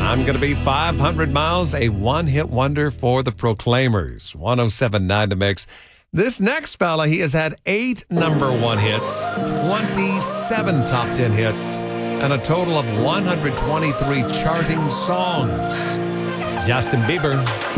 I'm Gonna Be 500 Miles, a one-hit wonder for the Proclaimers. 107.9 The Mix. This next fella, he has had 8 number 1 hits, 27 top 10 hits, and a total of 123 charting songs. Justin Bieber.